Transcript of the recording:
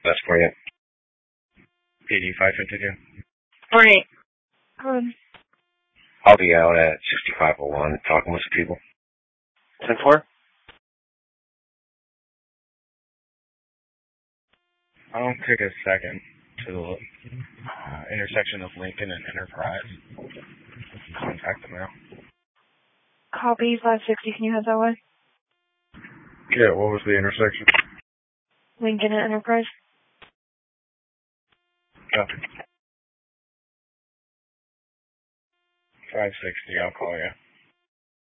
That's for you. PD 552. Alright. I'll be out at 6501 talking with some people. 10-4? I'll take a second to the intersection of Lincoln and Enterprise. Contact them now. Copy 560, can you head that way? Yeah, what was the intersection? Lincoln and Enterprise. Copy. 560, I'll call you.